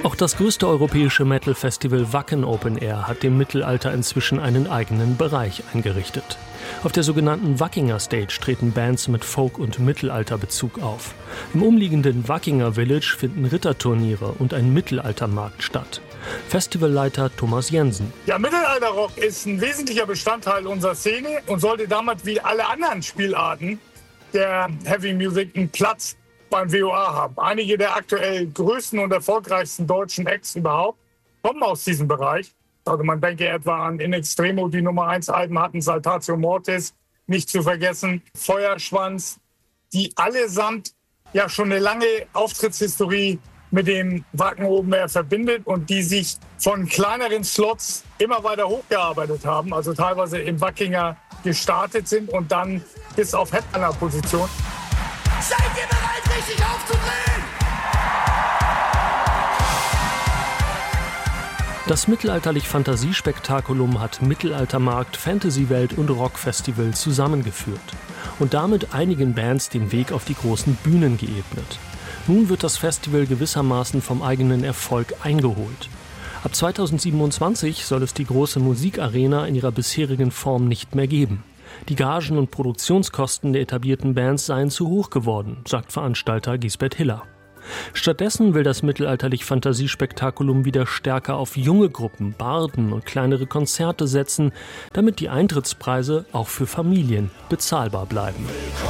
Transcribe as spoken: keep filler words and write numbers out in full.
Auch das größte europäische Metal-Festival Wacken Open Air hat dem Mittelalter inzwischen einen eigenen Bereich eingerichtet. Auf der sogenannten Wackinger Stage treten Bands mit Folk- und Mittelalterbezug auf. Im umliegenden Wackinger Village finden Ritterturniere und ein Mittelaltermarkt statt. Festivalleiter Thomas Jensen. Ja, Mittelalterrock ist ein wesentlicher Bestandteil unserer Szene und sollte damit wie alle anderen Spielarten der Heavy Music einen Platz beim W O A haben. Einige der aktuell größten und erfolgreichsten deutschen Acts überhaupt kommen aus diesem Bereich. Also man denke etwa an In Extremo, die Nummer eins Alben hatten, Saltatio Mortis, nicht zu vergessen, Feuerschwanz, die allesamt ja schon eine lange Auftrittshistorie mit dem Wacken Open Air verbindet und die sich von kleineren Slots immer weiter hochgearbeitet haben, also teilweise im Wackinger gestartet sind und dann bis auf Headliner-Position. Seid ihr bereit, richtig aufzudrehen? Das mittelalterlich-Fantasiespektakulum hat Mittelaltermarkt, Fantasywelt und Rockfestival zusammengeführt und damit einigen Bands den Weg auf die großen Bühnen geebnet. Nun wird das Festival gewissermaßen vom eigenen Erfolg eingeholt. Ab zweitausendsiebenundzwanzig soll es die große Musikarena in ihrer bisherigen Form nicht mehr geben. Die Gagen und Produktionskosten der etablierten Bands seien zu hoch geworden, sagt Veranstalter Gisbert Hiller. Stattdessen will das mittelalterlich-Fantasiespektakulum wieder stärker auf junge Gruppen, Barden und kleinere Konzerte setzen, damit die Eintrittspreise auch für Familien bezahlbar bleiben.